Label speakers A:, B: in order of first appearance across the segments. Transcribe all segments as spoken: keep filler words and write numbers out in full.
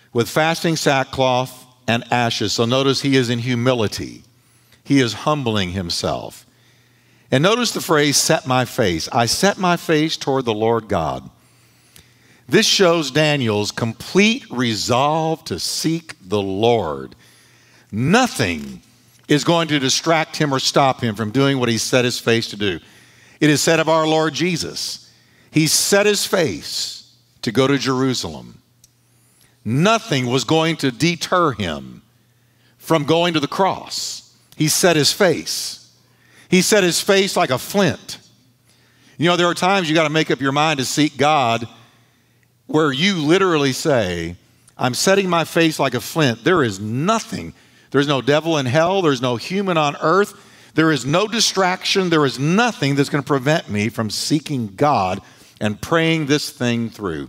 A: with fasting, sackcloth, and ashes. So notice he is in humility. He is humbling himself. And notice the phrase, set my face. I set my face toward the Lord God. This shows Daniel's complete resolve to seek the Lord. Nothing is going to distract him or stop him from doing what he set his face to do. It is said of our Lord Jesus, he set his face to go to Jerusalem. Nothing was going to deter him from going to the cross. He set his face. He set his face like a flint. You know, there are times you got to make up your mind to seek God where you literally say, I'm setting my face like a flint. There is nothing. There's no devil in hell. There's no human on earth. There is no distraction. There is nothing that's going to prevent me from seeking God and praying this thing through.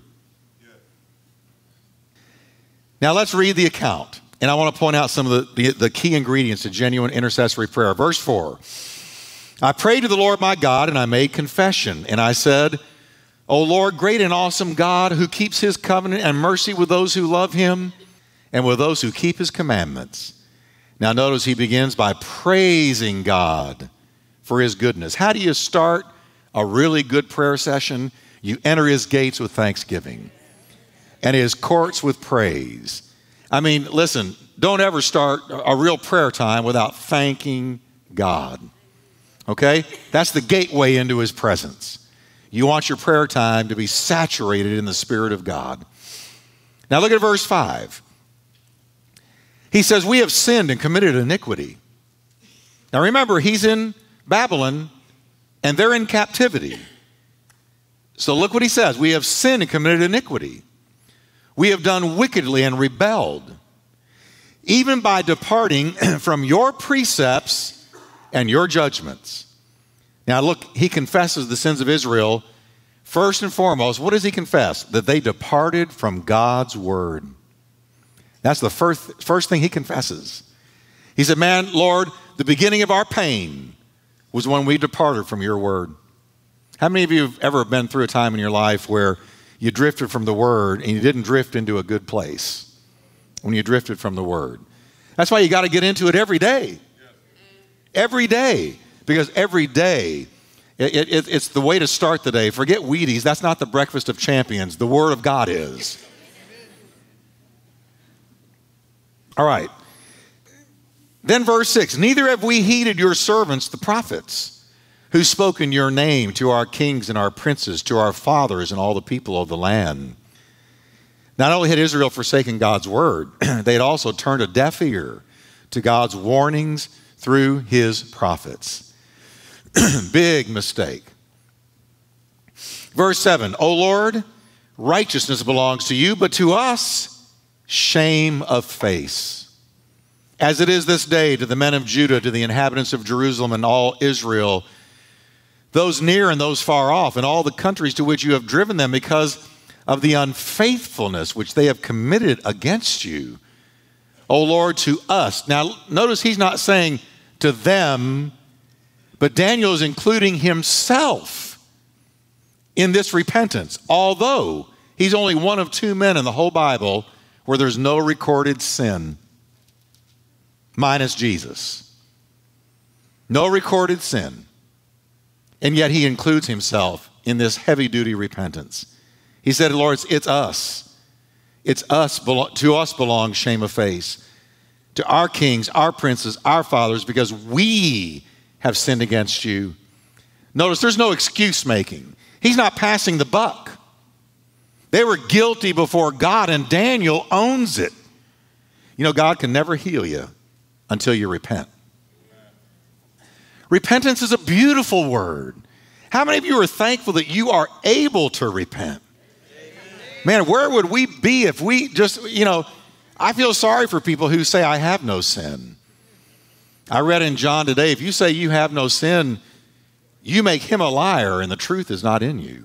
A: Now let's read the account. And I want to point out some of the, the, the key ingredients to genuine intercessory prayer. Verse four, I prayed to the Lord my God and I made confession. And I said, O Lord, great and awesome God, who keeps his covenant and mercy with those who love him and with those who keep his commandments. Now notice he begins by praising God for his goodness. How do you start a really good prayer session? You enter his gates with thanksgiving and his courts with praise. I mean, listen, don't ever start a real prayer time without thanking God. Okay? That's the gateway into his presence. You want your prayer time to be saturated in the Spirit of God. Now look at verse five. He says, we have sinned and committed iniquity. Now remember, he's in Babylon and they're in captivity. So look what he says. We have sinned and committed iniquity. We have done wickedly and rebelled, even by departing from your precepts and your judgments. Now look, he confesses the sins of Israel. First and foremost, what does he confess? That they departed from God's word. That's the first, first thing he confesses. He said, man, Lord, the beginning of our pain was when we departed from your word. How many of you have ever been through a time in your life where you drifted from the word and you didn't drift into a good place when you drifted from the word? That's why you got to get into it every day. Every day. Because every day, it, it, it's the way to start the day. Forget Wheaties. That's not the breakfast of champions. The word of God is. All right. Then verse six, neither have we heeded your servants, the prophets, who spoke in your name to our kings and our princes, to our fathers and all the people of the land. Not only had Israel forsaken God's word, they had also turned a deaf ear to God's warnings through his prophets. Big mistake. Verse seven, O Lord, righteousness belongs to you, but to us, shame of face. As it is this day to the men of Judah, to the inhabitants of Jerusalem and all Israel, those near and those far off, and all the countries to which you have driven them because of the unfaithfulness which they have committed against you. O Lord, to us. Now, notice he's not saying to them, but Daniel is including himself in this repentance, although he's only one of two men in the whole Bible where there's no recorded sin, minus Jesus. No recorded sin. And yet he includes himself in this heavy-duty repentance. He said, Lord, it's, it's us. It's us. To us belongs shame of face. To our kings, our princes, our fathers, because we have sinned against you. Notice there's no excuse making. He's not passing the buck. They were guilty before God, and Daniel owns it. You know, God can never heal you until you repent. Repentance is a beautiful word. How many of you are thankful that you are able to repent? Man, where would we be if we just, you know, I feel sorry for people who say, I have no sin. I read in John today, if you say you have no sin, you make him a liar and the truth is not in you.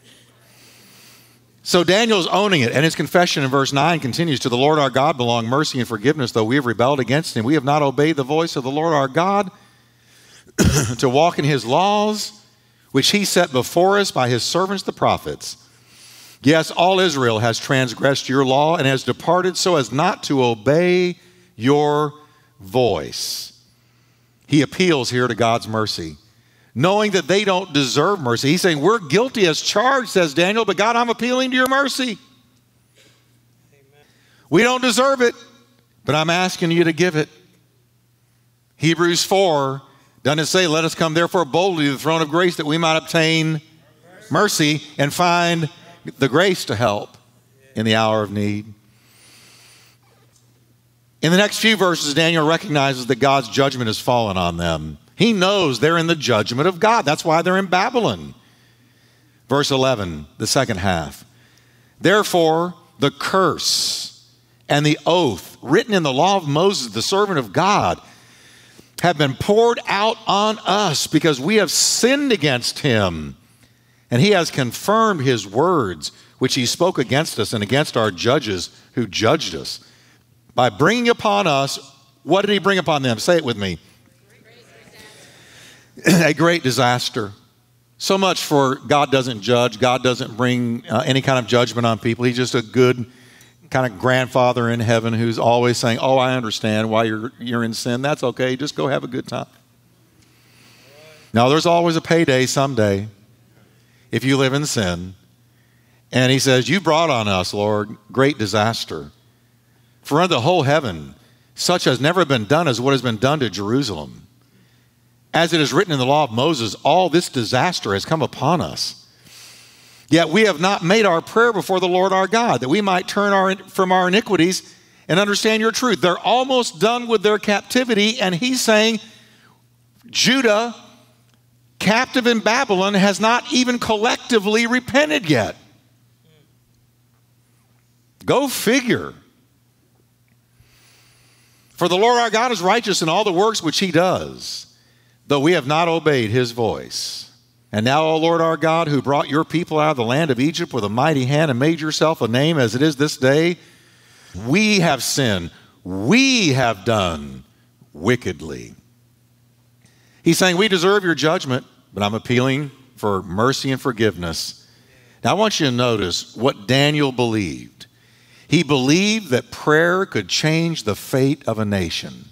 A: So Daniel's owning it, and his confession in verse nine continues, to the Lord our God belong mercy and forgiveness, though we have rebelled against him. We have not obeyed the voice of the Lord our God to walk in his laws, which he set before us by his servants the prophets. Yes, all Israel has transgressed your law and has departed so as not to obey your voice. He appeals here to God's mercy, knowing that they don't deserve mercy. He's saying, we're guilty as charged, says Daniel, but God, I'm appealing to your mercy. Amen. We don't deserve it, but I'm asking you to give it. Hebrews four doesn't it say, let us come therefore boldly to the throne of grace that we might obtain mercy and find the grace to help in the hour of need. In the next few verses, Daniel recognizes that God's judgment has fallen on them. He knows they're in the judgment of God. That's why they're in Babylon. Verse eleven, the second half. Therefore, the curse and the oath written in the law of Moses, the servant of God, have been poured out on us because we have sinned against him. And he has confirmed his words, which he spoke against us and against our judges who judged us, by bringing upon us, what did he bring upon them? Say it with me. A great disaster. So much for God doesn't judge. God doesn't bring uh, any kind of judgment on people. He's just a good kind of grandfather in heaven who's always saying, oh, I understand why you're, you're in sin. That's okay. Just go have a good time. Now, there's always a payday someday if you live in sin. And he says, you brought on us, Lord, great disaster. For unto the whole heaven, such has never been done as what has been done to Jerusalem. As it is written in the law of Moses, all this disaster has come upon us. Yet we have not made our prayer before the Lord our God, that we might turn our, from our iniquities and understand your truth. They're almost done with their captivity, and he's saying, Judah, captive in Babylon, has not even collectively repented yet. Go figure. For the Lord our God is righteous in all the works which he does, though we have not obeyed his voice. And now, O Lord our God, who brought your people out of the land of Egypt with a mighty hand and made yourself a name as it is this day, we have sinned. We have done wickedly. He's saying we deserve your judgment, but I'm appealing for mercy and forgiveness. Now, I want you to notice what Daniel believed. He believed that prayer could change the fate of a nation.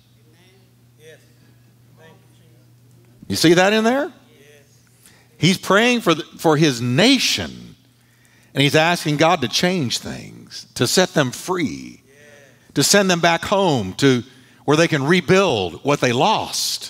A: You see that in there? He's praying for, the, for his nation, and he's asking God to change things, to set them free, to send them back home to where they can rebuild what they lost.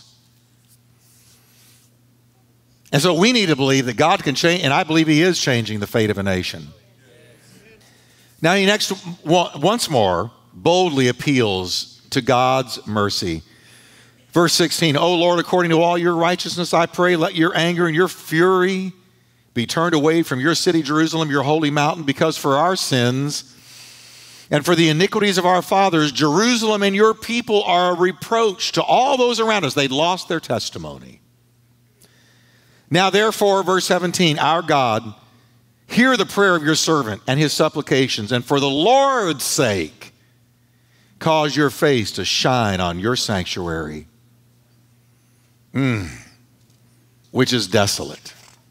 A: And so we need to believe that God can change, and I believe he is changing the fate of a nation. Now he next, once more, boldly appeals to God's mercy. Verse sixteen, O Lord, according to all your righteousness, I pray, let your anger and your fury be turned away from your city, Jerusalem, your holy mountain, because for our sins and for the iniquities of our fathers, Jerusalem and your people are a reproach to all those around us. They'd lost their testimony. Now, therefore, verse seventeen, our God, hear the prayer of your servant and his supplications, and for the Lord's sake, cause your face to shine on your sanctuary, Mm, which is desolate.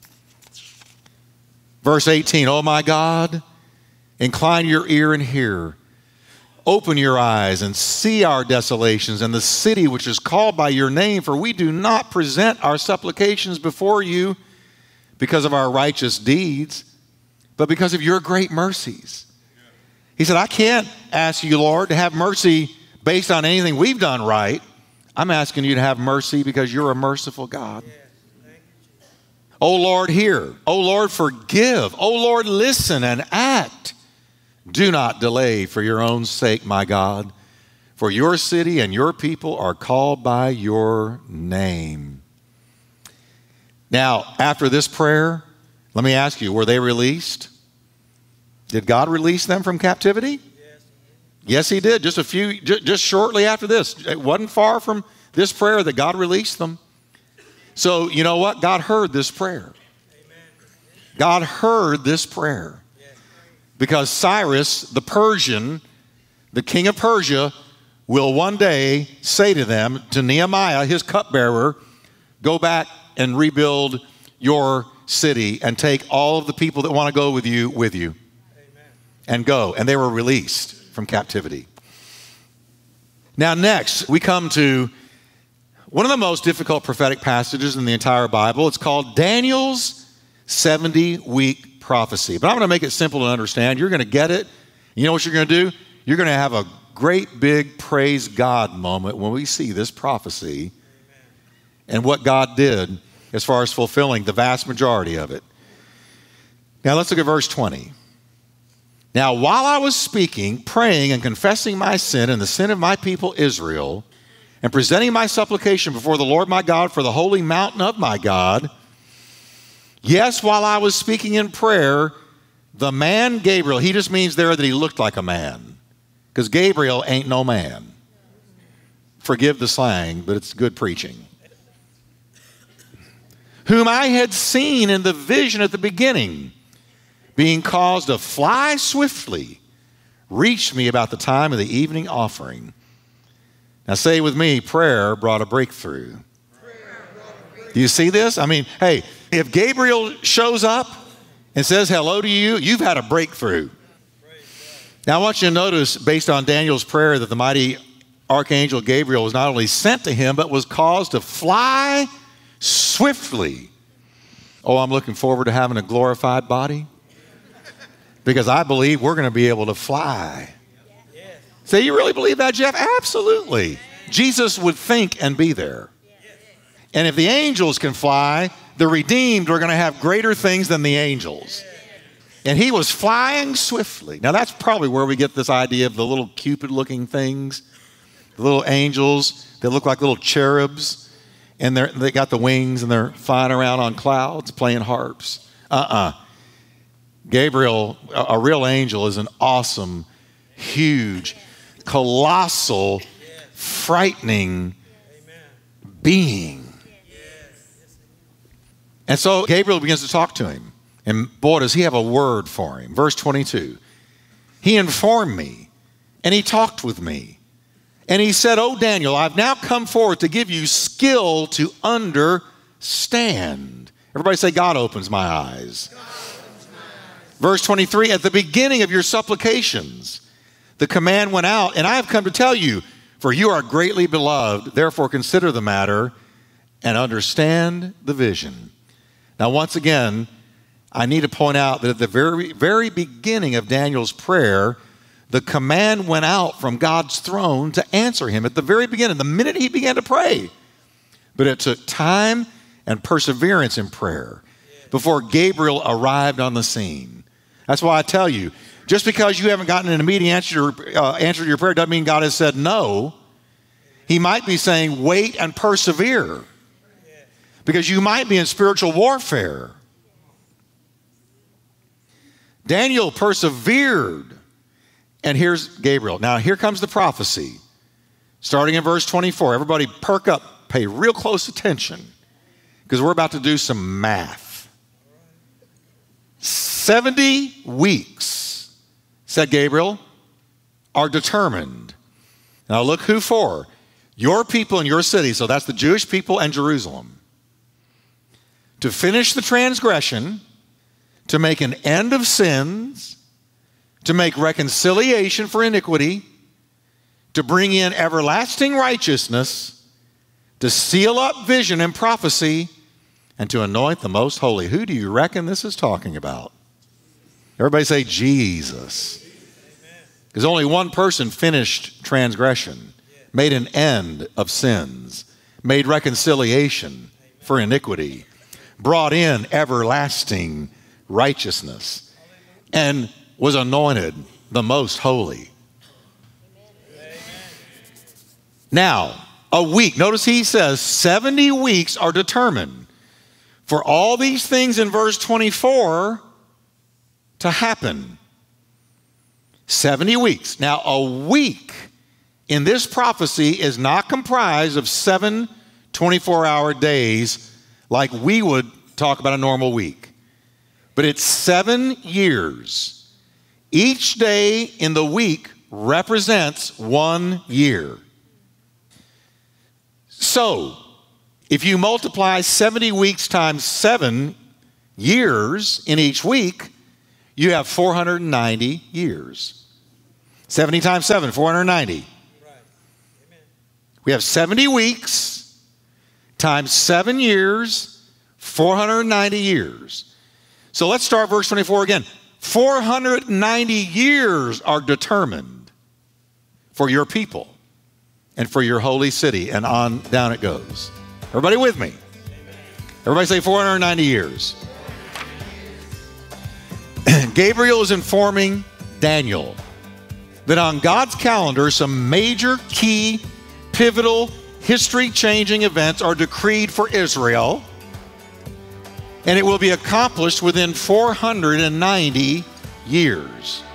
A: Verse eighteen, oh my God, incline your ear and hear. Open your eyes and see our desolations and the city which is called by your name, for we do not present our supplications before you because of our righteous deeds, but because of your great mercies. He said, I can't ask you, Lord, to have mercy based on anything we've done right. I'm asking you to have mercy because you're a merciful God. Oh Lord, hear. Oh Lord, forgive. Oh Lord, listen and act. Do not delay for your own sake, my God, for your city and your people are called by your name. Now, after this prayer, let me ask you, were they released? Did God release them from captivity? Yes, he did. Just a few, just shortly after this. It wasn't far from this prayer that God released them. So, you know what? God heard this prayer. God heard this prayer. Because Cyrus, the Persian, the king of Persia, will one day say to them, to Nehemiah, his cupbearer, go back and rebuild your city and take all of the people that want to go with you with you. and go. And they were released from captivity. Now next, we come to one of the most difficult prophetic passages in the entire Bible. It's called Daniel's seventy-week prophecy. But I'm going to make it simple to understand. You're going to get it. You know what you're going to do? You're going to have a great big praise God moment when we see this prophecy and what God did as far as fulfilling the vast majority of it. Now let's look at verse twenty. Now while I was speaking, praying and confessing my sin and the sin of my people Israel, and presenting my supplication before the Lord my God for the holy mountain of my God, yes, while I was speaking in prayer, the man Gabriel, he just means there that he looked like a man, because Gabriel ain't no man. Forgive the slang, but it's good preaching. Whom I had seen in the vision at the beginning, being caused to fly swiftly, reached me about the time of the evening offering. Now say with me, prayer brought a breakthrough. Do you see this? I mean, hey, if Gabriel shows up and says hello to you, you've had a breakthrough. Now I want you to notice, based on Daniel's prayer, that the mighty archangel Gabriel was not only sent to him, but was caused to fly swiftly. Oh, I'm looking forward to having a glorified body, because I believe we're going to be able to fly. Say, you really believe that, Jeff? Absolutely. Jesus would think and be there. And if the angels can fly, the redeemed are going to have greater things than the angels. And he was flying swiftly. Now that's probably where we get this idea of the little Cupid-looking things, the little angels that look like little cherubs, and they're, they got the wings and they're flying around on clouds playing harps. Uh-uh. Gabriel, a, a real angel, is an awesome, huge, colossal, frightening being. And so Gabriel begins to talk to him. And boy, does he have a word for him. Verse twenty-two. He informed me, and he talked with me. And he said, "O Daniel, I've now come forward to give you skill to understand." Everybody say, God opens my eyes. God opens my eyes. Verse twenty-three, at the beginning of your supplications, the command went out, and I have come to tell you, for you are greatly beloved. Therefore, consider the matter and understand the vision. Now, once again, I need to point out that at the very, very beginning of Daniel's prayer, the command went out from God's throne to answer him at the very beginning, the minute he began to pray. But it took time and perseverance in prayer before Gabriel arrived on the scene. That's why I tell you, just because you haven't gotten an immediate answer, uh, answer to your prayer doesn't mean God has said no. He might be saying wait and persevere, because you might be in spiritual warfare. Daniel persevered. And here's Gabriel. Now here comes the prophecy. Starting in verse twenty-four. Everybody perk up, pay real close attention, because we're about to do some math. seventy weeks, said Gabriel, are determined. Now look who for. Your people and your city, so that's the Jewish people and Jerusalem, to finish the transgression, to make an end of sins, to make reconciliation for iniquity, to bring in everlasting righteousness, to seal up vision and prophecy, and to anoint the most holy. Who do you reckon this is talking about? Everybody say Jesus. Because only one person finished transgression, made an end of sins, made reconciliation for iniquity, brought in everlasting righteousness, and was anointed the most holy. Amen. Now, a week. Notice he says seventy weeks are determined for all these things in verse twenty-four to happen. seventy weeks. Now, a week in this prophecy is not comprised of seven twenty-four hour days like we would talk about a normal week. But it's seven years. Each day in the week represents one year. So, if you multiply seventy weeks times seven years in each week, you have four hundred ninety years. seventy times seven, four hundred ninety. Right. Amen. We have seventy weeks times seven years, four hundred ninety years. So let's start verse twenty-four again. four hundred ninety years are determined for your people and for your holy city, and on down it goes. Everybody with me? Everybody say four hundred ninety years. Gabriel is informing Daniel that on God's calendar, some major, key, pivotal, history-changing events are decreed for Israel, and it will be accomplished within four hundred ninety years.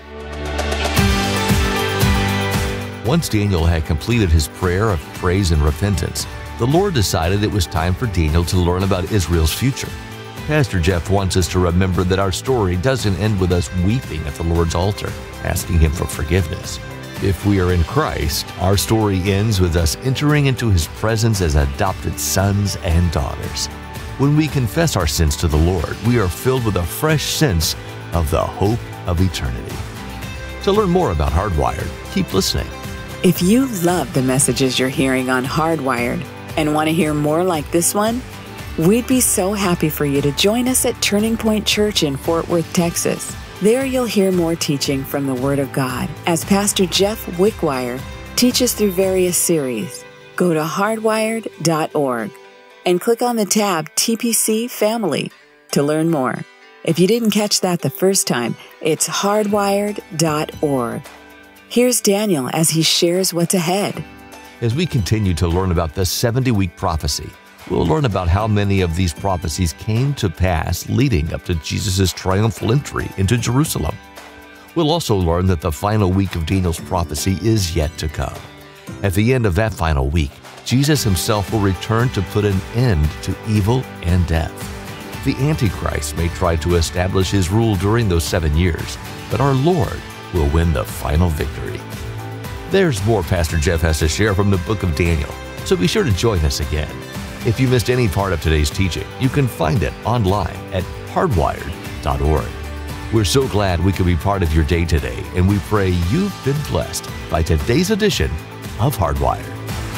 B: Once Daniel had completed his prayer of praise and repentance, the Lord decided it was time for Daniel to learn about Israel's future. Pastor Jeff wants us to remember that our story doesn't end with us weeping at the Lord's altar, asking Him for forgiveness. If we are in Christ, our story ends with us entering into His presence as adopted sons and daughters. When we confess our sins to the Lord, we are filled with a fresh sense of the hope of eternity. To learn more about Hardwired, keep listening.
C: If you love the messages you're hearing on Hardwired and want to hear more like this one, we'd be so happy for you to join us at Turning Point Church in Fort Worth, Texas. There you'll hear more teaching from the Word of God as Pastor Jeff Wickwire teaches through various series. Go to hardwired dot org and click on the tab T P C Family to learn more. If you didn't catch that the first time, it's hardwired dot org. Here's Daniel as he shares what's ahead.
B: As we continue to learn about the seventy-week prophecy, we'll learn about how many of these prophecies came to pass leading up to Jesus' triumphal entry into Jerusalem. We'll also learn that the final week of Daniel's prophecy is yet to come. At the end of that final week, Jesus Himself will return to put an end to evil and death. The Antichrist may try to establish his rule during those seven years, but our Lord will win the final victory. There's more Pastor Jeff has to share from the book of Daniel, so be sure to join us again. If you missed any part of today's teaching, you can find it online at hardwired dot org. We're so glad we could be part of your day today, and we pray you've been blessed by today's edition of Hardwired.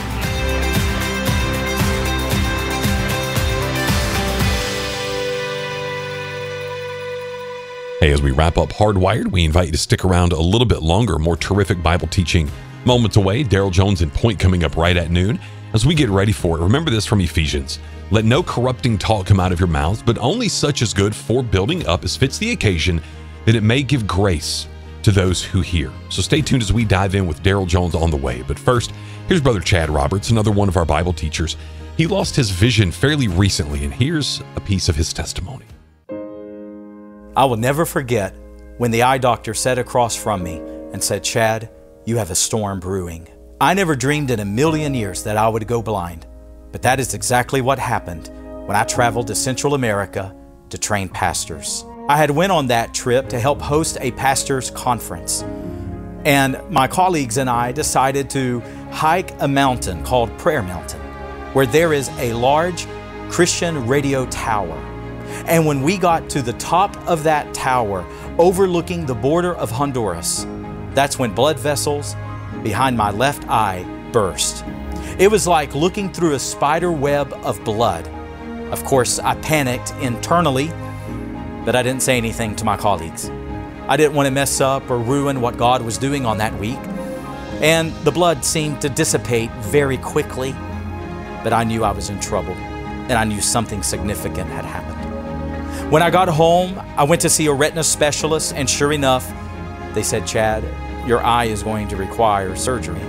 D: Hey, as we wrap up Hardwired, we invite you to stick around a little bit longer. More terrific Bible teaching moments away. Daryl Jones and Point coming up right at noon. As we get ready for it, remember this from Ephesians. Let no corrupting talk come out of your mouths, but only such as good for building up as fits the occasion, that it may give grace to those who hear. So stay tuned as we dive in with Daryl Jones on the way. But first, here's Brother Chad Roberts, another one of our Bible teachers. He lost his vision fairly recently, and here's a piece of his testimony.
E: I will never forget when the eye doctor sat across from me and said, "Chad, you have a storm brewing." I never dreamed in a million years that I would go blind, but that is exactly what happened when I traveled to Central America to train pastors. I had went on that trip to help host a pastors' conference, and my colleagues and I decided to hike a mountain called Prayer Mountain, where there is a large Christian radio tower. And when we got to the top of that tower, overlooking the border of Honduras, that's when blood vessels behind my left eye burst. It was like looking through a spider web of blood. Of course, I panicked internally, but I didn't say anything to my colleagues. I didn't want to mess up or ruin what God was doing on that week. And the blood seemed to dissipate very quickly, but I knew I was in trouble, and I knew something significant had happened. When I got home, I went to see a retina specialist, and sure enough, they said, "Chad, your eye is going to require surgery."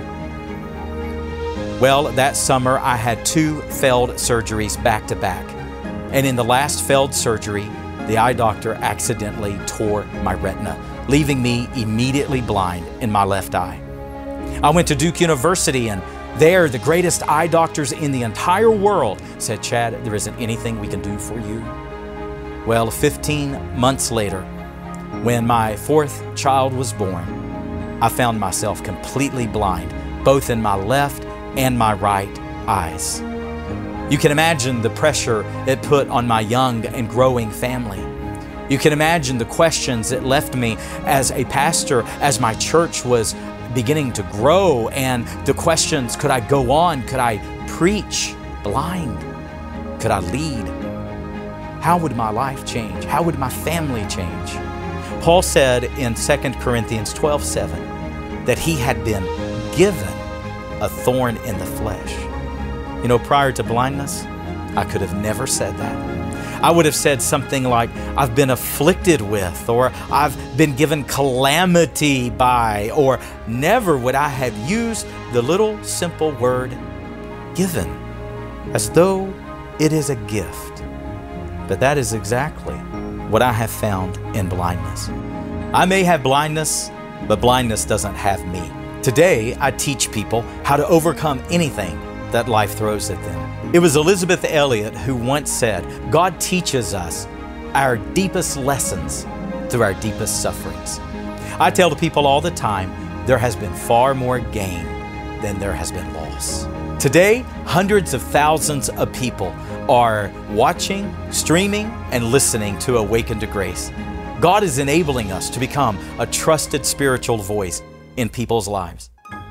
E: Well, that summer I had two failed surgeries back to back. And in the last failed surgery, the eye doctor accidentally tore my retina, leaving me immediately blind in my left eye. I went to Duke University, and there the greatest eye doctors in the entire world said, "Chad, there isn't anything we can do for you." Well, fifteen months later, when my fourth child was born, I found myself completely blind, both in my left and my right eyes. You can imagine the pressure it put on my young and growing family. You can imagine the questions it left me as a pastor, as my church was beginning to grow, and the questions, could I go on? Could I preach blind? Could I lead? How would my life change? How would my family change? Paul said in Second Corinthians twelve seven that he had been given a thorn in the flesh. You know, prior to blindness, I could have never said that. I would have said something like, I've been afflicted with, or I've been given calamity by, or never would I have used the little simple word given, as though it is a gift. But that is exactly what I have found in blindness. I may have blindness, but blindness doesn't have me. Today, I teach people how to overcome anything that life throws at them. It was Elizabeth Elliot who once said, God teaches us our deepest lessons through our deepest sufferings. I tell the people all the time, there has been far more gain than there has been loss. Today, hundreds of thousands of people are watching, streaming, and listening to Awaken to Grace. God is enabling us to become a trusted spiritual voice in people's lives.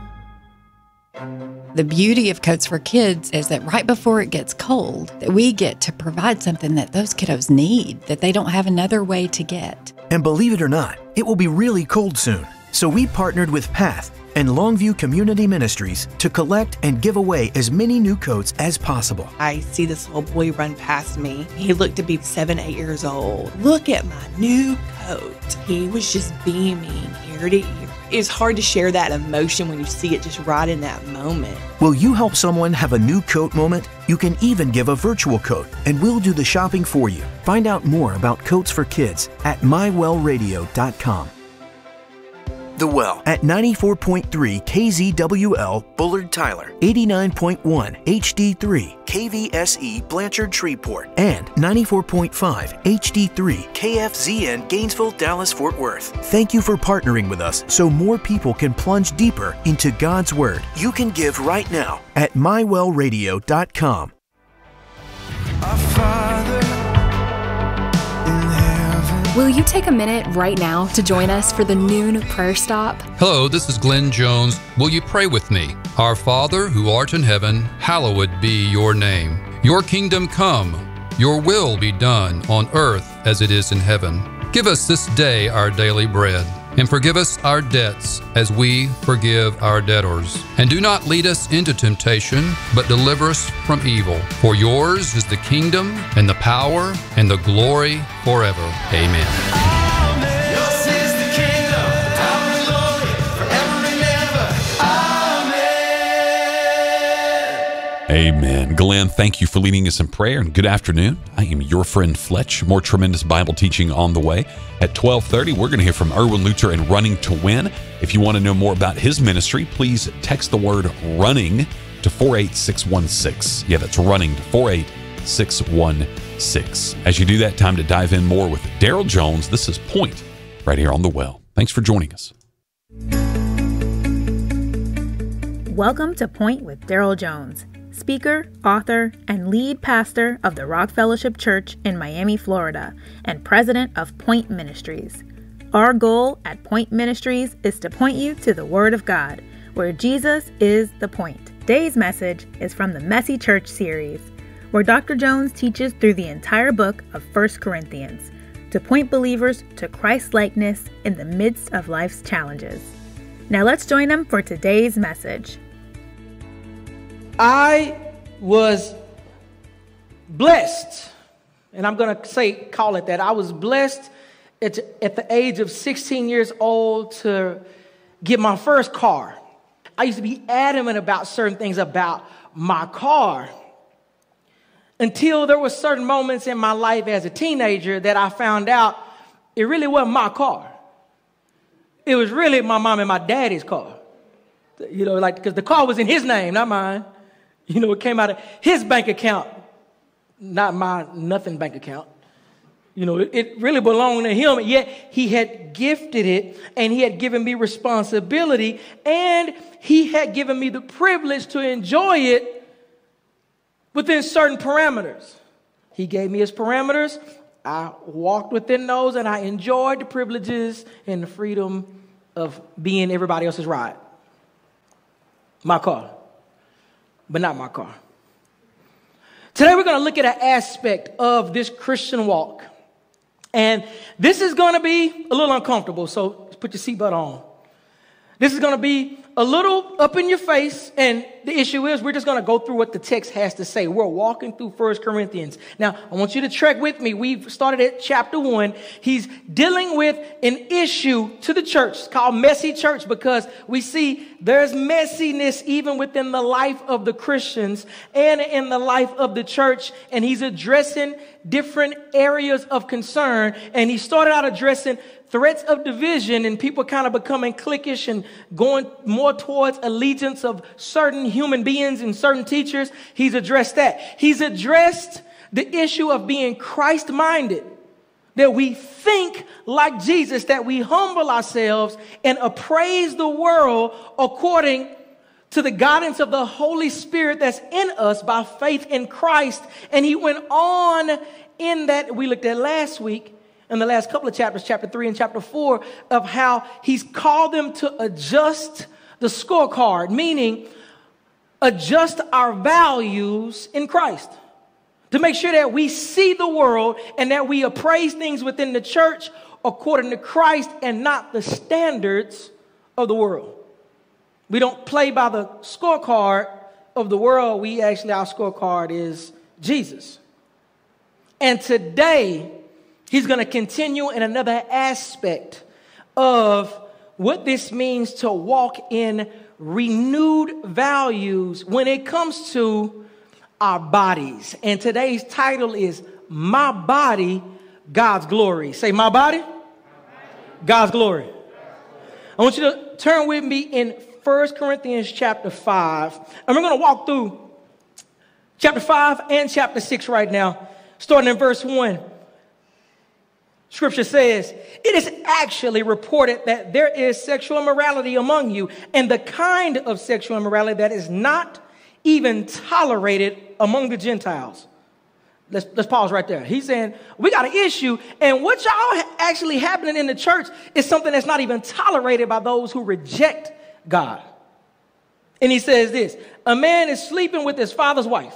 F: The beauty of Coats for Kids is that right before it gets cold, that we get to provide something that those kiddos need, that they don't have another way to get.
G: And believe it or not, it will be really cold soon. So we partnered with Path and Longview Community Ministries to collect and give away as many new coats as possible.
H: I see this little boy run past me. He looked to be seven, eight years old. Look at my new coat. He was just beaming ear to ear. It's hard to share that emotion when you see it just right in that moment.
G: Will you help someone have a new coat moment? You can even give a virtual coat, and we'll do the shopping for you. Find out more about Coats for Kids at my well radio dot com. The Well at ninety-four point three K Z W L Bullard Tyler, eighty-nine point one H D three K V S E Blanchard Shreveport, and ninety-four point five H D three K F Z N Gainesville, Dallas, Fort Worth. Thank you for partnering with us so more people can plunge deeper into God's Word. You can give right now at my well radio dot com.
I: Our Father, will you take a minute right now to join us for the noon prayer stop?
J: Hello, this is Glenn Jones. Will you pray with me? Our Father, who art in heaven, hallowed be your name. Your kingdom come, your will be done on earth as it is in heaven. Give us this day our daily bread, and forgive us our debts as we forgive our debtors. And do not lead us into temptation, but deliver us from evil. For yours is the kingdom, and the power, and the glory forever. Amen.
I: Amen. Yours is the kingdom, power and glory, forever and ever. Amen.
D: Amen. Glenn, thank you for leading us in prayer, and good afternoon. I am your friend Fletch. More tremendous Bible teaching on the way. At twelve thirty, we're going to hear from Erwin Luther and Running to Win. If you want to know more about his ministry, please text the word running to four eight six one six. Yeah, that's running to four eight six one six. As you do that, time to dive in more with Daryl Jones. This is Point right here on The Well. Thanks for joining us.
K: Welcome to Point with Daryl Jones, speaker, author, and lead pastor of the Rock Fellowship Church in Miami, Florida, and president of Point Ministries. Our goal at Point Ministries is to point you to the Word of God, where Jesus is the point. Today's message is from the Messy Church series, where Doctor Jones teaches through the entire book of First Corinthians to point believers to Christ-likeness in the midst of life's challenges. Now let's join him for today's message.
L: I was blessed, and I'm going to say, call it that. I was blessed at, at the age of sixteen years old to get my first car. I used to be adamant about certain things about my car until there were certain moments in my life as a teenager that I found out it really wasn't my car. It was really my mom and my daddy's car. You know, like, because the car was in his name, not mine. You know, it came out of his bank account, not my nothing bank account. You know, it, it really belonged to him, yet he had gifted it, and he had given me responsibility, and he had given me the privilege to enjoy it within certain parameters. He gave me his parameters, I walked within those, and I enjoyed the privileges and the freedom of being everybody else's ride. My car, but not my car. Today we're going to look at an aspect of this Christian walk. And this is going to be a little uncomfortable, so put your seatbelt on. This is going to be a little up in your face, and the issue is we're just going to go through what the text has to say. We're walking through First Corinthians. Now, I want you to trek with me. We've started at chapter one. He's dealing with an issue to the church. It's called messy church because we see there's messiness even within the life of the Christians and in the life of the church, and he's addressing different areas of concern, and he started out addressing threats of division and people kind of becoming cliquish and going more towards allegiance of certain human beings and certain teachers. He's addressed that. He's addressed the issue of being Christ-minded, that we think like Jesus, that we humble ourselves and appraise the world according to the guidance of the Holy Spirit that's in us by faith in Christ. And he went on in that we looked at last week, in the last couple of chapters, chapter three and chapter four, of how he's called them to adjust the scorecard, meaning adjust our values in Christ, to make sure that we see the world and that we appraise things within the church according to Christ and not the standards of the world. We don't play by the scorecard of the world. We actually, our scorecard is Jesus. And today, he's going to continue in another aspect of what this means to walk in renewed values when it comes to our bodies. And today's title is My Body, God's Glory. Say, my body, God's glory. I want you to turn with me in First Corinthians chapter five. And we're going to walk through chapter five and chapter six right now, starting in verse one. Scripture says, it is actually reported that there is sexual immorality among you, and the kind of sexual immorality that is not even tolerated among the Gentiles. Let's, let's pause right there. He's saying, we got an issue, and what y'all actually happening in the church is something that's not even tolerated by those who reject God. And he says this, a man is sleeping with his father's wife,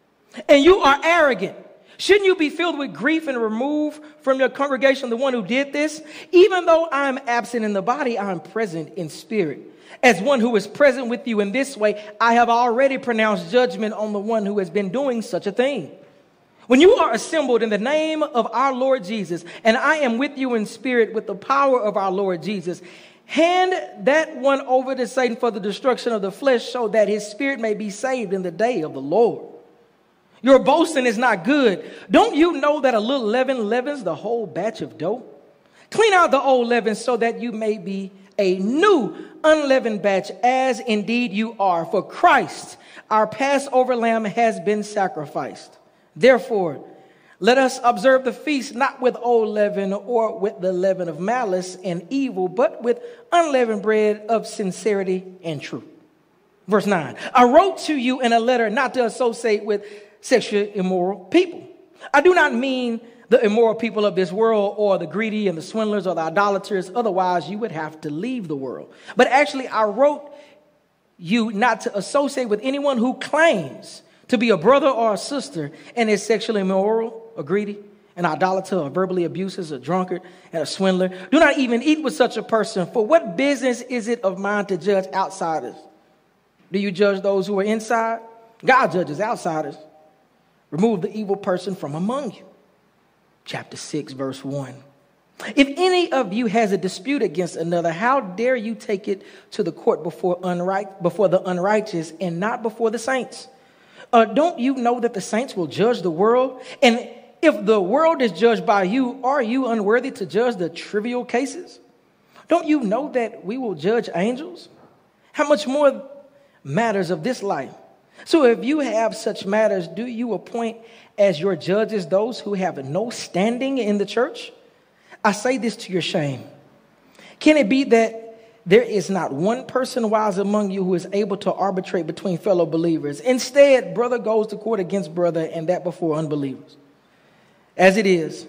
L: and you are arrogant. Shouldn't you be filled with grief and remove from your congregation the one who did this? Even though I am absent in the body, I am present in spirit. As one who is present with you in this way, I have already pronounced judgment on the one who has been doing such a thing. When you are assembled in the name of our Lord Jesus, and I am with you in spirit with the power of our Lord Jesus, hand that one over to Satan for the destruction of the flesh so that his spirit may be saved in the day of the Lord. Your boasting is not good. Don't you know that a little leaven leavens the whole batch of dough? Clean out the old leaven so that you may be a new unleavened batch, as indeed you are. For Christ, our Passover lamb, has been sacrificed. Therefore, let us observe the feast not with old leaven or with the leaven of malice and evil, but with unleavened bread of sincerity and truth. Verse nine, I wrote to you in a letter not to associate with sexually immoral people. I do not mean the immoral people of this world or the greedy and the swindlers or the idolaters. Otherwise, you would have to leave the world. But actually, I wrote you not to associate with anyone who claims to be a brother or a sister and is sexually immoral or greedy, an idolater or verbally abusive, a drunkard and a swindler. Do not even eat with such a person. For what business is it of mine to judge outsiders? Do you judge those who are inside? God judges outsiders. Remove the evil person from among you. Chapter six, verse one. If any of you has a dispute against another, how dare you take it to the court before, unright, before the unrighteous and not before the saints? Uh, don't you know that the saints will judge the world? And if the world is judged by you, are you unworthy to judge the trivial cases? Don't you know that we will judge angels? How much more matters of this life? So if you have such matters, do you appoint as your judges those who have no standing in the church? I say this to your shame. Can it be that there is not one person wise among you who is able to arbitrate between fellow believers? Instead, brother goes to court against brother, and that before unbelievers. As it is,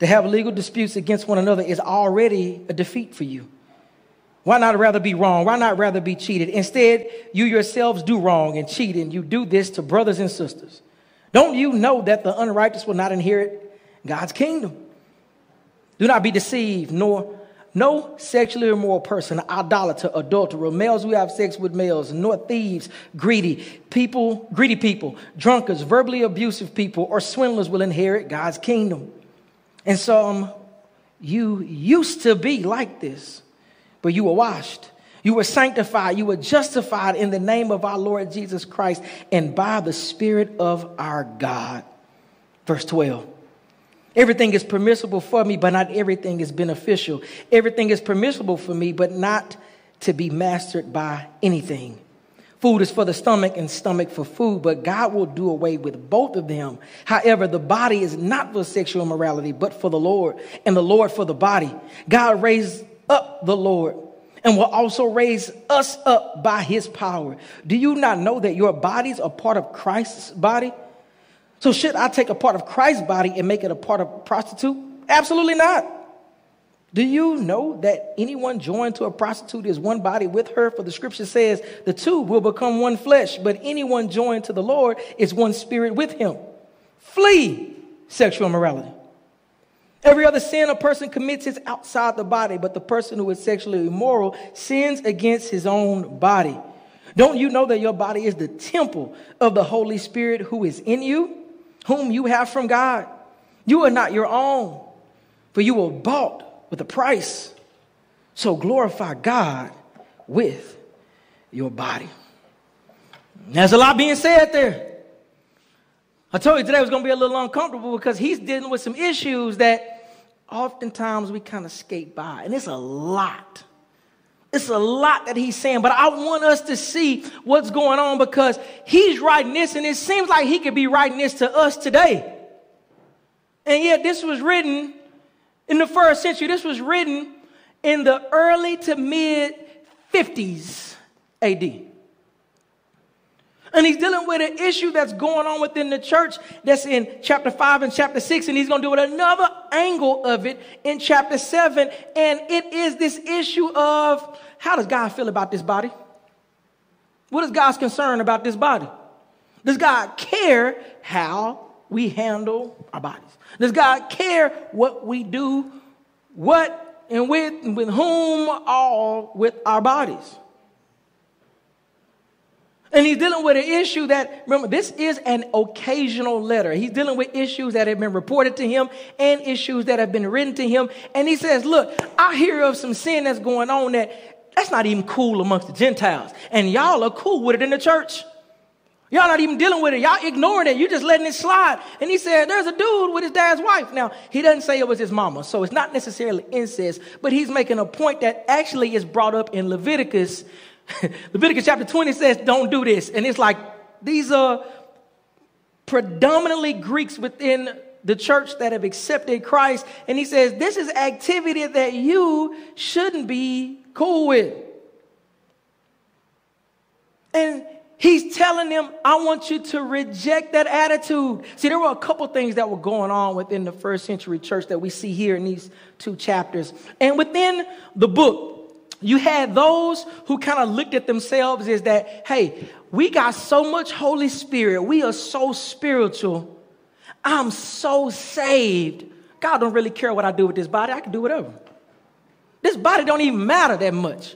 L: to have legal disputes against one another is already a defeat for you. Why not rather be wrong? Why not rather be cheated? Instead, you yourselves do wrong and cheat, and you do this to brothers and sisters. Don't you know that the unrighteous will not inherit God's kingdom? Do not be deceived, nor no sexually immoral person, idolater, adulterer, males who have sex with males, nor thieves, greedy people, greedy people, drunkards, verbally abusive people, or swindlers will inherit God's kingdom. And some, you used to be like this, but you were washed. You were sanctified. You were justified in the name of our Lord Jesus Christ and by the Spirit of our God. Verse twelve. Everything is permissible for me, but not everything is beneficial. Everything is permissible for me, but not to be mastered by anything. Food is for the stomach and stomach for food, but God will do away with both of them. However, the body is not for sexual immorality, but for the Lord, and the Lord for the body. God raised up the Lord and will also raise us up by his power. Do you not know that your bodies are part of Christ's body? So should I take a part of Christ's body and make it a part of a prostitute? Absolutely not. Do you know that anyone joined to a prostitute is one body with her? For the scripture says the two will become one flesh, but anyone joined to the Lord is one spirit with him. Flee sexual immorality. Every other sin a person commits is outside the body, but the person who is sexually immoral sins against his own body. Don't you know that your body is the temple of the Holy Spirit who is in you, whom you have from God? You are not your own, for you were bought with a price. So glorify God with your body. There's a lot being said there. I told you today was going to be a little uncomfortable because he's dealing with some issues that oftentimes we kind of skate by. And it's a lot. It's a lot that he's saying, but I want us to see what's going on because he's writing this, and it seems like he could be writing this to us today. And yet this was written in the first century. This was written in the early to mid fifties A D. And he's dealing with an issue that's going on within the church that's in chapter five and chapter six. And he's going to do with another angle of it in chapter seven. And it is this issue of how does God feel about this body? What is God's concern about this body? Does God care how we handle our bodies? Does God care what we do, what and with, and with whom all with our bodies? And he's dealing with an issue that, remember, this is an occasional letter. He's dealing with issues that have been reported to him and issues that have been written to him. And he says, look, I hear of some sin that's going on that that's not even cool amongst the Gentiles. And y'all are cool with it in the church. Y'all not even dealing with it. Y'all ignoring it. You're just letting it slide. And he said, there's a dude with his dad's wife. Now, he doesn't say it was his mama, so it's not necessarily incest, but he's making a point that actually is brought up in Leviticus. Leviticus chapter twenty says, don't do this. And it's like, these are predominantly Greeks within the church that have accepted Christ. And he says, this is activity that you shouldn't be cool with. And he's telling them, I want you to reject that attitude. See, there were a couple things that were going on within the first century church that we see here in these two chapters. And within the book, you had those who kind of looked at themselves as that, hey, we got so much Holy Spirit. We are so spiritual. I'm so saved. God don't really care what I do with this body. I can do whatever. This body don't even matter that much.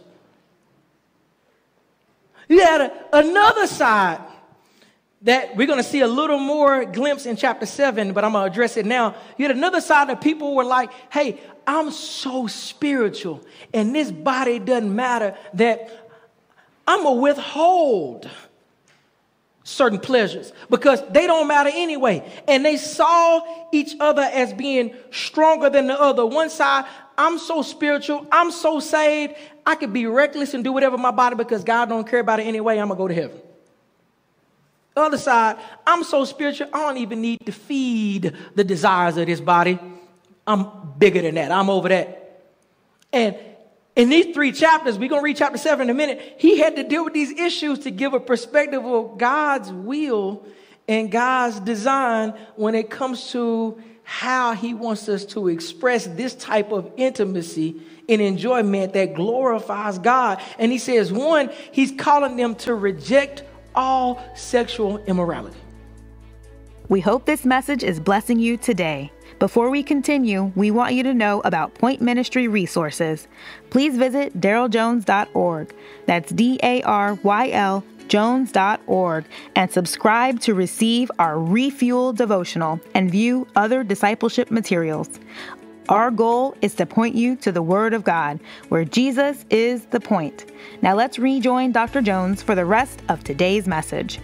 L: You had a, another side that we're going to see a little more glimpse in chapter seven, but I'm going to address it now. You had another side that people were like, hey, I'm so spiritual, and this body doesn't matter, that I'm going to withhold certain pleasures because they don't matter anyway. And they saw each other as being stronger than the other. One side, I'm so spiritual, I'm so saved, I could be reckless and do whatever my body because God don't care about it anyway, I'm going to go to heaven. The other side, I'm so spiritual, I don't even need to feed the desires of this body. I'm bigger than that. I'm over that. And in these three chapters, we're going to read chapter seven in a minute. He had to deal with these issues to give a perspective of God's will and God's design when it comes to how he wants us to express this type of intimacy and enjoyment that glorifies God. And he says, one, he's calling them to reject all sexual immorality.
K: We hope this message is blessing you today. Before we continue, we want you to know about Point Ministry resources. Please visit daryl jones dot org. That's D A R Y L jones dot org and subscribe to receive our Refuel devotional and view other discipleship materials. Our goal is to point you to the Word of God, where Jesus is the point. Now let's rejoin Doctor Jones for the rest of today's message.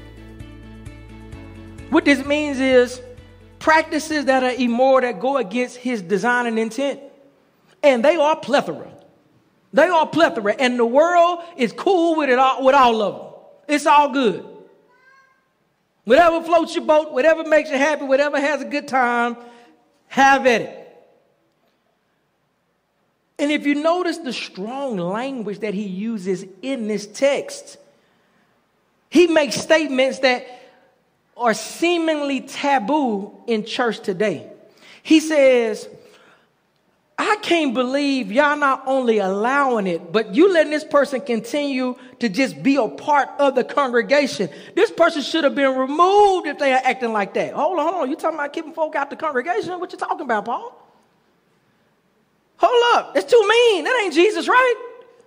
L: What this means is practices that are immoral that go against his design and intent. And they are plethora. They are plethora. And the world is cool with it all, with all of them. It's all good. Whatever floats your boat, whatever makes you happy, whatever has a good time, have at it. And if you notice the strong language that he uses in this text, he makes statements that are seemingly taboo in church today. He says, I can't believe y'all not only allowing it, but you letting this person continue to just be a part of the congregation. This person should have been removed if they are acting like that. Hold on, hold on. You talking about keeping folk out the congregation? What you talking about, Paul? Hold up. That's too mean. That ain't Jesus, right?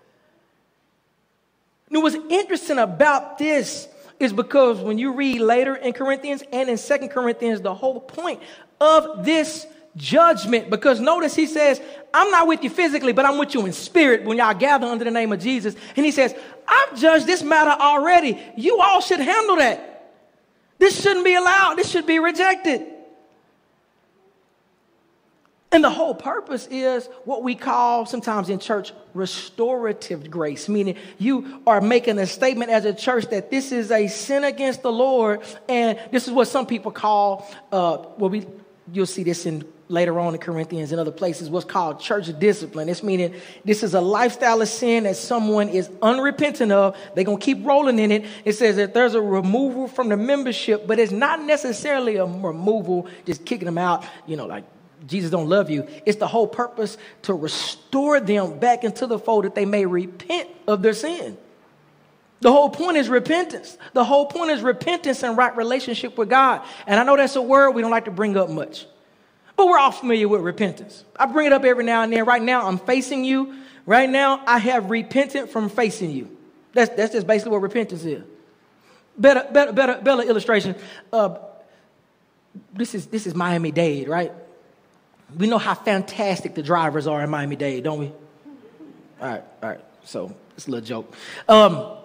L: And what's interesting about this is because when you read later in Corinthians and in Second Corinthians, the whole point of this judgment, because notice he says, I'm not with you physically, but I'm with you in spirit when y'all gather under the name of Jesus. And he says, I've judged this matter already. You all should handle that. This shouldn't be allowed. This should be rejected. And the whole purpose is what we call sometimes in church restorative grace, meaning you are making a statement as a church that this is a sin against the Lord. And this is what some people call, uh, well, we, you'll see this in later on in Corinthians and other places, what's called church discipline. It's meaning this is a lifestyle of sin that someone is unrepentant of. They're going to keep rolling in it. It says that there's a removal from the membership, but it's not necessarily a removal, just kicking them out, you know, like, Jesus don't love you. It's the whole purpose to restore them back into the fold that they may repent of their sin. The whole point is repentance. The whole point is repentance and right relationship with God. And I know that's a word we don't like to bring up much, but we're all familiar with repentance. I bring it up every now and then. Right now, I'm facing you. Right now, I have repented from facing you. That's, that's just basically what repentance is. Better, better, better, better illustration. Uh, this is, this is Miami-Dade, right? We know how fantastic the drivers are in Miami-Dade, don't we? All right, all right. So it's a little joke. Um,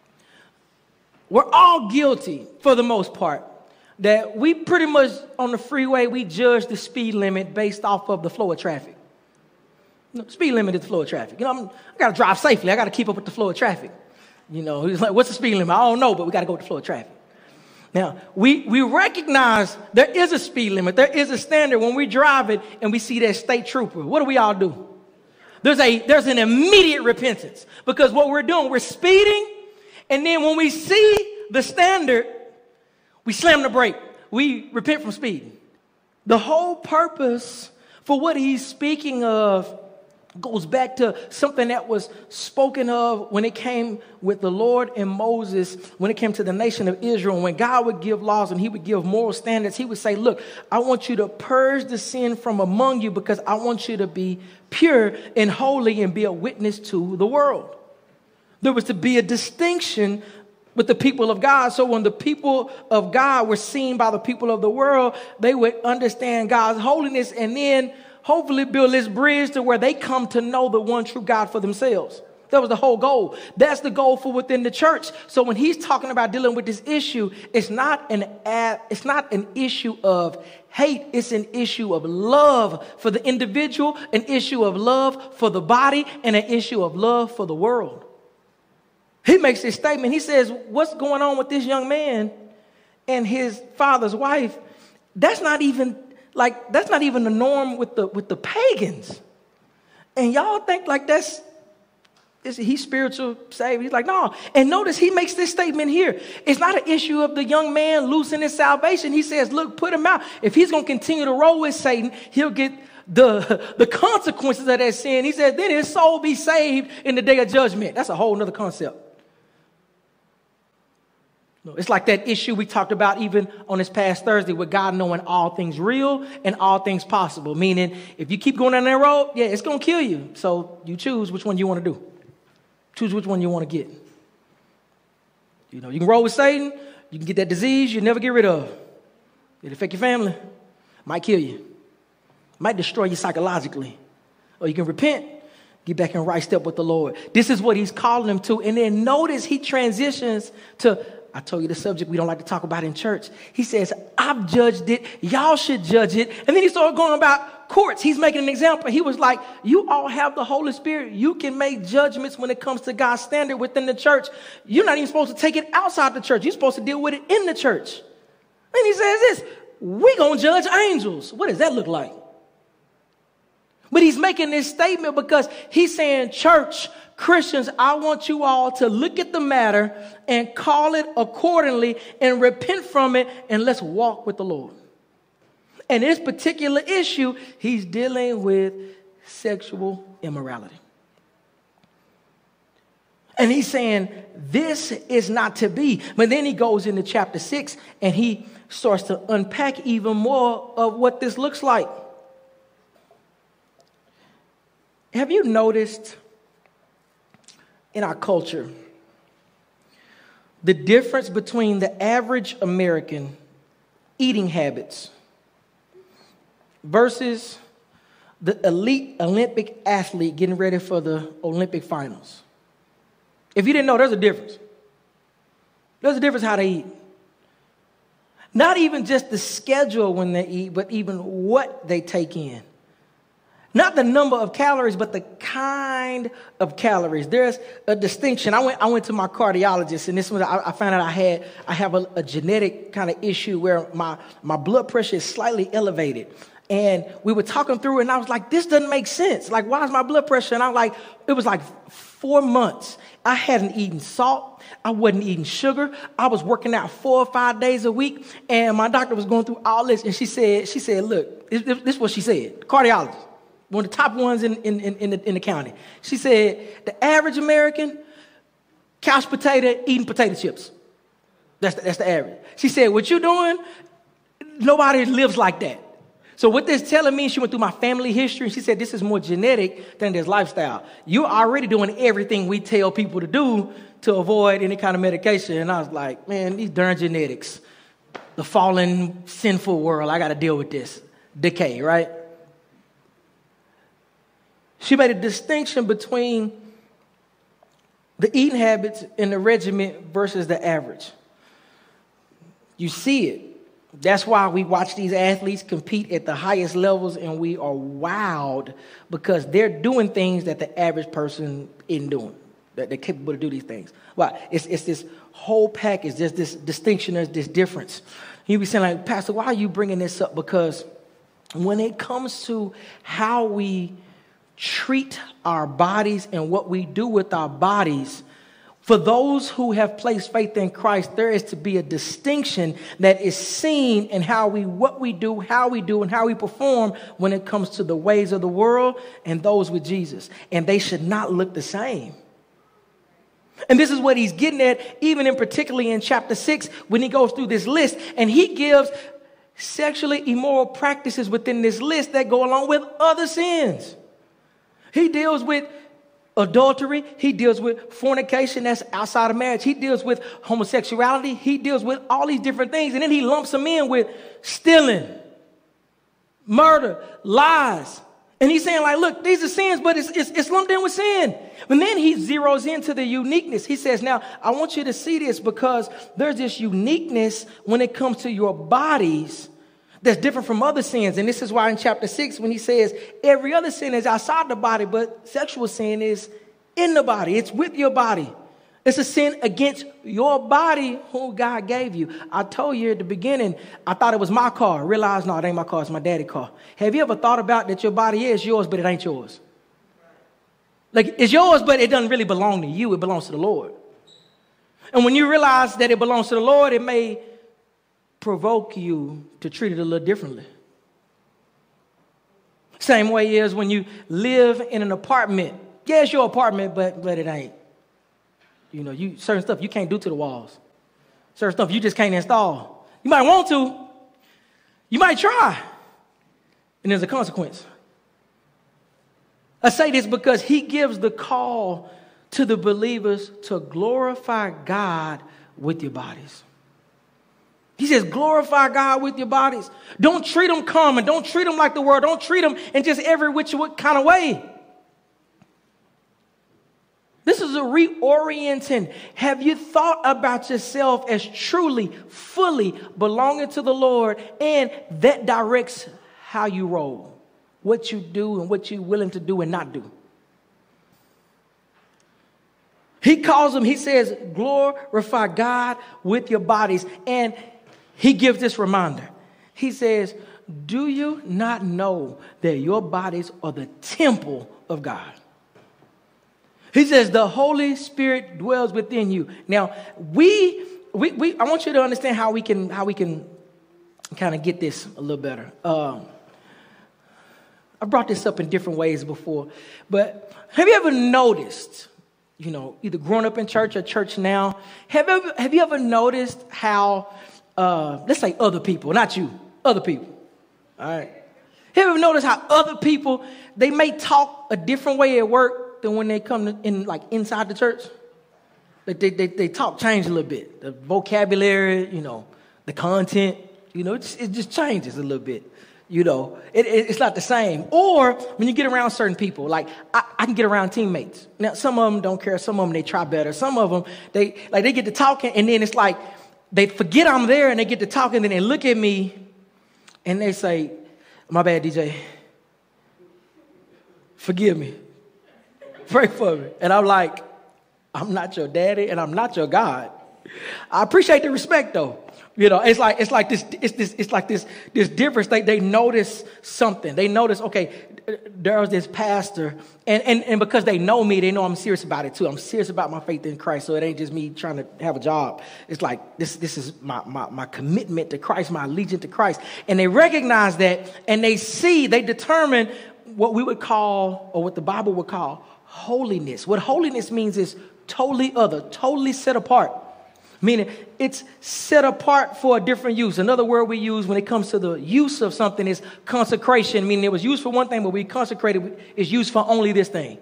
L: we're all guilty, for the most part, that we pretty much, on the freeway, we judge the speed limit based off of the flow of traffic. You know, speed limit is the flow of traffic. You know, I'm, I got to drive safely. I got to keep up with the flow of traffic. You know, he's like, what's the speed limit? I don't know, but we got to go with the flow of traffic. Now, we, we recognize there is a speed limit. There is a standard when we drive it and we see that state trooper. What do we all do? There's a there's an immediate repentance because what we're doing, we're speeding. And then when we see the standard, we slam the brake. We repent from speeding. The whole purpose for what he's speaking of goes back to something that was spoken of when it came with the Lord and Moses, when it came to the nation of Israel. When God would give laws and he would give moral standards, he would say, look, I want you to purge the sin from among you because I want you to be pure and holy and be a witness to the world. There was to be a distinction with the people of God. So when the people of God were seen by the people of the world, they would understand God's holiness and then hopefully build this bridge to where they come to know the one true God for themselves. That was the whole goal. That's the goal for within the church. So when he's talking about dealing with this issue, it's not an ad, it's not an issue of hate. It's an issue of love for the individual, an issue of love for the body, and an issue of love for the world. He makes this statement. He says, what's going on with this young man and his father's wife? That's not even Like, that's not even the norm with the with the pagans. And y'all think like that's Is he's spiritual saved? He's like, no. And notice he makes this statement here. It's not an issue of the young man losing his salvation. He says, look, put him out. If he's going to continue to roll with Satan, he'll get the, the consequences of that sin. He said, then his soul be saved in the day of judgment. That's a whole nother concept. It's like that issue we talked about even on this past Thursday with God knowing all things real and all things possible. Meaning, if you keep going down that road, yeah, it's going to kill you. So you choose which one you want to do. Choose which one you want to get. You know, you can roll with Satan. You can get that disease you never get rid of. It'll affect your family. Might kill you. Might destroy you psychologically. Or you can repent. Get back in right step with the Lord. This is what he's calling them to. And then notice he transitions to, I told you the subject we don't like to talk about in church. He says, I've judged it. Y'all should judge it. And then he started going about courts. He's making an example. He was like, you all have the Holy Spirit. You can make judgments when it comes to God's standard within the church. You're not even supposed to take it outside the church. You're supposed to deal with it in the church. And he says this, we're going to judge angels. What does that look like? But he's making this statement because he's saying, church, Christians, I want you all to look at the matter and call it accordingly and repent from it, and let's walk with the Lord. And this particular issue, he's dealing with sexual immorality. And he's saying, this is not to be. But then he goes into chapter six and he starts to unpack even more of what this looks like. Have you noticed in our culture the difference between the average American eating habits versus the elite Olympic athlete getting ready for the Olympic finals? If you didn't know, there's a difference. There's a difference how they eat. Not even just the schedule when they eat, but even what they take in. Not the number of calories, but the kind of calories. There's a distinction. I went I went to my cardiologist, and this was I, I found out I had I have a, a genetic kind of issue where my, my blood pressure is slightly elevated. And we were talking through it, and I was like, this doesn't make sense. Like, why is my blood pressure? And I'm like, it was like four months. I hadn't eaten salt. I wasn't eating sugar. I was working out four or five days a week. And my doctor was going through all this. And she said, she said, look, this, this is what she said. Cardiologist, one of the top ones in, in, in, in, the, in the county. She said, the average American, couch potato, eating potato chips. That's the, that's the average. She said, what you're doing, nobody lives like that. So what this telling me, she went through my family history, and she said, this is more genetic than this lifestyle. You're already doing everything we tell people to do to avoid any kind of medication. And I was like, man, these darn genetics, the fallen, sinful world, I got to deal with this. Decay, right? She made a distinction between the eating habits and the regiment versus the average. You see it. That's why we watch these athletes compete at the highest levels, and we are wowed because they're doing things that the average person isn't doing, that they're capable to do these things. Well, it's, it's this whole package. There's this distinction, there's this difference. You be saying, like, Pastor, why are you bringing this up? Because when it comes to how we treat our bodies and what we do with our bodies, for those who have placed faith in Christ, there is to be a distinction that is seen in how we, what we do, how we do, and how we perform when it comes to the ways of the world and those with Jesus. And they should not look the same. And this is what he's getting at, even in particularly in chapter six, when he goes through this list, and he gives sexually immoral practices within this list that go along with other sins. He deals with adultery. He deals with fornication, that's outside of marriage. He deals with homosexuality. He deals with all these different things. And then he lumps them in with stealing, murder, lies. And he's saying, like, look, these are sins, but it's, it's, it's lumped in with sin. And then he zeroes into the uniqueness. He says, now, I want you to see this because there's this uniqueness when it comes to your bodies that's different from other sins. And this is why in chapter six, when he says every other sin is outside the body, but sexual sin is in the body. It's with your body. It's a sin against your body who God gave you. I told you at the beginning, I thought it was my car. I realized, no, it ain't my car. It's my daddy's car. Have you ever thought about that your body is yours, but it ain't yours? Like, it's yours, but it doesn't really belong to you. It belongs to the Lord. And when you realize that it belongs to the Lord, it may provoke you to treat it a little differently. Same way is when you live in an apartment. Yeah, it's your apartment, but, but it ain't. You know, you certain stuff you can't do to the walls. Certain stuff you just can't install. You might want to. You might try. And there's a consequence. I say this because he gives the call to the believers to glorify God with your bodies. He says, glorify God with your bodies. Don't treat them common. Don't treat them like the world. Don't treat them in just every which kind of way. This is a reorienting. Have you thought about yourself as truly, fully belonging to the Lord, and that directs how you roll, what you do and what you're willing to do and not do? He calls them, he says, glorify God with your bodies. And he gives this reminder. He says, do you not know that your bodies are the temple of God? He says the Holy Spirit dwells within you. Now, we, we, we I want you to understand how we can, how we can kind of get this a little better. Um, I brought this up in different ways before, but have you ever noticed, you know, either growing up in church or church now, have you ever, have you ever noticed how, uh, let's say other people, not you, other people, all right? Have you ever noticed how other people, they may talk a different way at work than when they come to, in like inside the church? Like they, they, they talk change a little bit. The vocabulary, you know, the content, you know, it just, it just changes a little bit. You know, it, it, it's not the same. Or when you get around certain people, like I, I can get around teammates. Now, some of them don't care. Some of them, they try better. Some of them, they like they get to talking, and then it's like they forget I'm there, and they get to talking, and then they look at me, and they say, my bad, D J. Forgive me. Pray for me. And I'm like, I'm not your daddy, and I'm not your God. I appreciate the respect, though. You know, it's like it's like this. It's this. It's like this. This difference. They they notice something. They notice. Okay, there's this pastor, and and and because they know me, they know I'm serious about it too. I'm serious about my faith in Christ. So it ain't just me trying to have a job. It's like this. This is my my my commitment to Christ, my allegiance to Christ, and they recognize that, and they see, they determine what we would call, or what the Bible would call, holiness. What holiness means is totally other, totally set apart. Meaning it's set apart for a different use. Another word we use when it comes to the use of something is consecration, meaning it was used for one thing, but we consecrated is used for only this thing.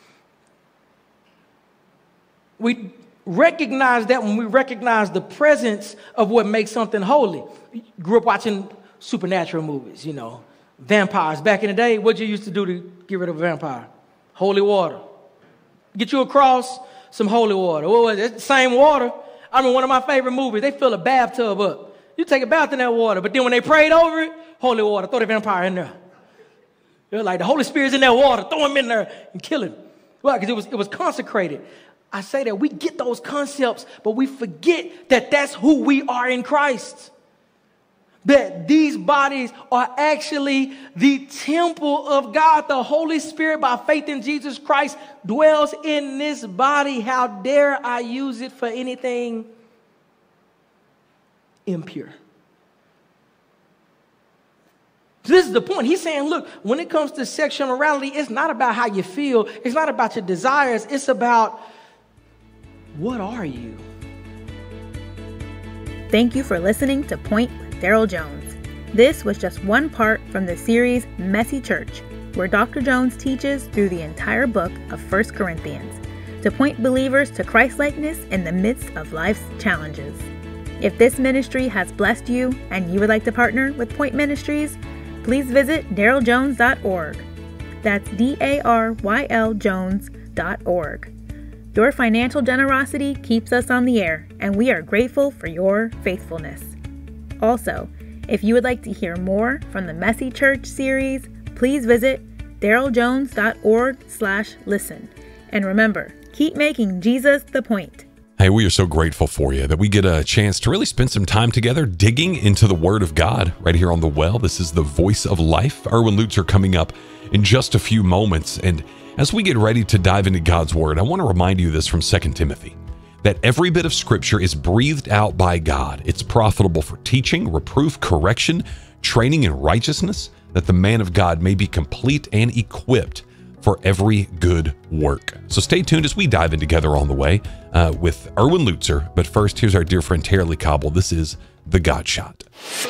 L: We recognize that when we recognize the presence of what makes something holy. You grew up watching supernatural movies, you know, vampires. Back in the day, what you used to do to get rid of a vampire? Holy water. Get you across some holy water. What was it? Same water. I mean, one of my favorite movies, they fill a bathtub up. You take a bath in that water, but then when they prayed over it, holy water, throw the vampire in there. They're like, the Holy Spirit's in that water, throw him in there and kill him. Well, because it was, it was consecrated. I say that we get those concepts, but we forget that that's who we are in Christ. That these bodies are actually the temple of God. The Holy Spirit, by faith in Jesus Christ, dwells in this body. How dare I use it for anything impure? So this is the point. He's saying, look, when it comes to sexual morality, it's not about how you feel. It's not about your desires. It's about, what are you?
K: Thank you for listening to Point with Daryl Jones. This was just one part from the series Messy Church, where Doctor Jones teaches through the entire book of First Corinthians to point believers to Christ-likeness in the midst of life's challenges. If this ministry has blessed you and you would like to partner with Point Ministries, please visit daryl jones dot org. That's D A R Y L Jones dot org. Your financial generosity keeps us on the air, and we are grateful for your faithfulness. Also, if you would like to hear more from the Messy Church series, please visit daryl jones dot org slash listen. And remember, keep making Jesus the point.
D: Hey, we are so grateful for you that we get a chance to really spend some time together digging into the Word of God right here on The Well. This is the Voice of Life. Erwin Lutzer coming up in just a few moments. And As we get ready to dive into God's Word, I want to remind you this from Second Timothy, that every bit of Scripture is breathed out by God. It's profitable for teaching, reproof, correction, training in righteousness, that the man of God may be complete and equipped for every good work. So stay tuned as we dive in together on the way uh, with Erwin Lutzer. But first, here's our dear friend Tara Lee Cobble. This is The God Shot.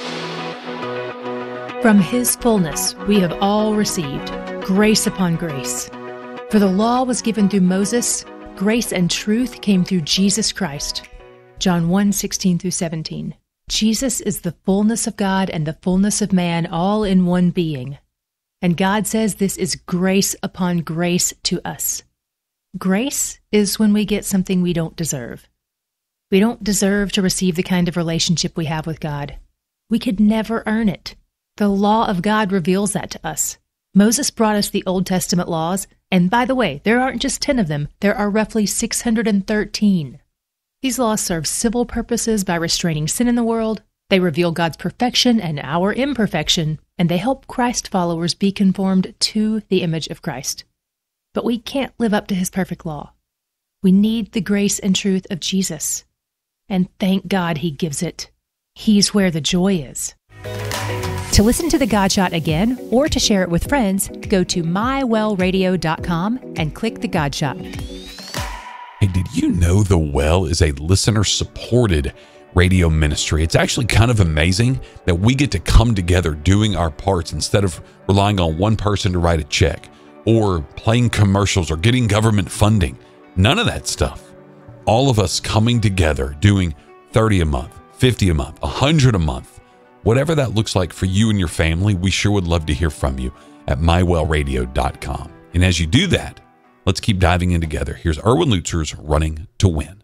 M: From his fullness we have all received grace upon grace. For the law was given through Moses, grace and truth came through Jesus Christ. John one, sixteen through seventeen. Jesus is the fullness of God and the fullness of man, all in one being. And God says this is grace upon grace to us. Grace is when we get something we don't deserve. We don't deserve to receive the kind of relationship we have with God. We could never earn it. The law of God reveals that to us. Moses brought us the Old Testament laws, and by the way, there aren't just ten of them, there are roughly six hundred thirteen. These laws serve civil purposes by restraining sin in the world, they reveal God's perfection and our imperfection, and they help Christ followers be conformed to the image of Christ. But we can't live up to his perfect law. We need the grace and truth of Jesus. And thank God he gives it. He's where the joy is. To listen to The God Shot again, or to share it with friends, go to my well radio dot com and click The God Shot.
D: Hey, did you know The Well is a listener-supported radio ministry? It's actually kind of amazing that we get to come together doing our parts instead of relying on one person to write a check or playing commercials or getting government funding. None of that stuff. All of us coming together doing thirty a month, fifty a month, one hundred a month. Whatever that looks like for you and your family, we sure would love to hear from you at my well radio dot com. And as you do that, let's keep diving in together. Here's Erwin Lutzer's Running to Win.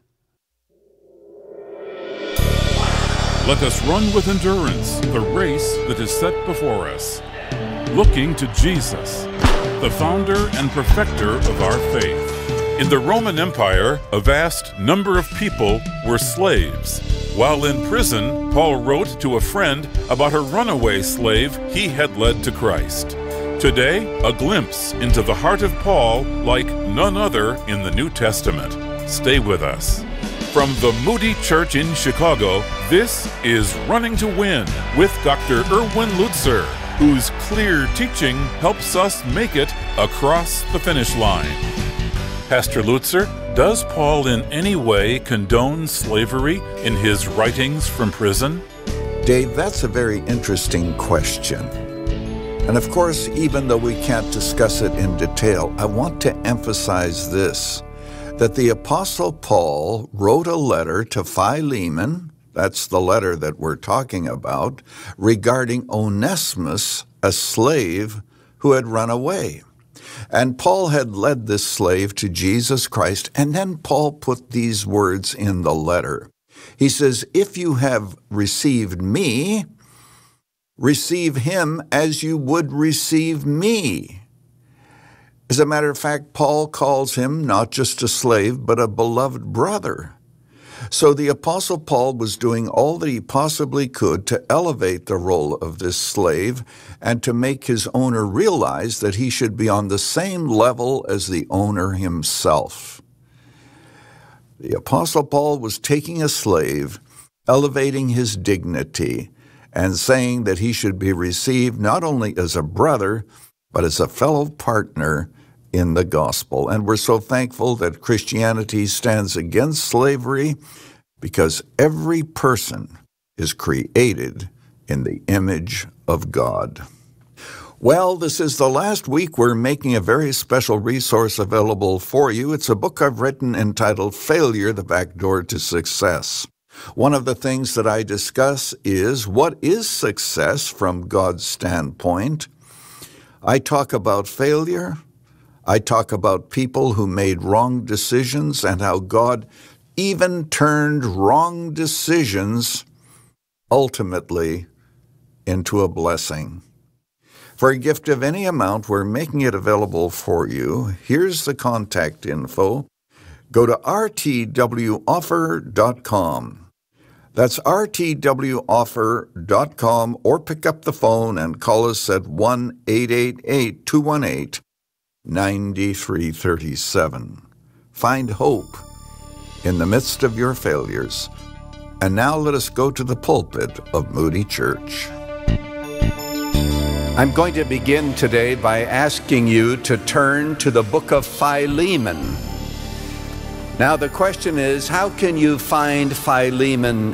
N: Let us run with endurance the race that is set before us, looking to Jesus, the founder and perfecter of our faith. In the Roman Empire, a vast number of people were slaves. While in prison, Paul wrote to a friend about a runaway slave he had led to Christ. Today, a glimpse into the heart of Paul like none other in the New Testament. Stay with us. From the Moody Church in Chicago, this is Running to Win with Doctor Erwin Lutzer, whose clear teaching helps us make it across the finish line. Pastor Lutzer, does Paul in any way condone slavery in his writings from prison?
O: Dave, that's a very interesting question. And of course, even though we can't discuss it in detail, I want to emphasize this, that the Apostle Paul wrote a letter to Philemon, that's the letter that we're talking about, regarding Onesimus, a slave who had run away. And Paul had led this slave to Jesus Christ, and then Paul put these words in the letter. He says, if you have received me, receive him as you would receive me. As a matter of fact, Paul calls him not just a slave, but a beloved brother. So the Apostle Paul was doing all that he possibly could to elevate the role of this slave and to make his owner realize that he should be on the same level as the owner himself. The Apostle Paul was taking a slave, elevating his dignity, and saying that he should be received not only as a brother, but as a fellow partner in the gospel. And we're so thankful that Christianity stands against slavery, because every person is created in the image of God. Well, this is the last week we're making a very special resource available for you. It's a book I've written entitled Failure, the Back Door to Success. One of the things that I discuss is, what is success from God's standpoint? I talk about failure. I talk about people who made wrong decisions and how God even turned wrong decisions ultimately into a blessing. For a gift of any amount, we're making it available for you. Here's the contact info. Go to r t w offer dot com. That's r t w offer dot com, or pick up the phone and call us at one eight eight eight, two one eight, ninety-three thirty-seven. Find hope in the midst of your failures. And now let us go to the pulpit of Moody Church. I'm going to begin today by asking you to turn to the book of Philemon. Now the question is, how can you find Philemon